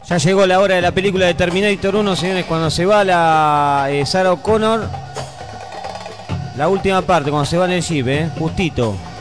Ya llegó la hora de la película de Terminator 1, señores, cuando se va la Sarah O'Connor. La última parte, cuando se va en el jeep, justito.